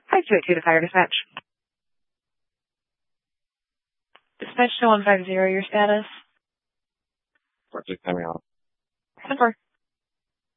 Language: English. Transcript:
5282 to fire dispatch. Dispatch to 150, your status? Project coming out. 10-4.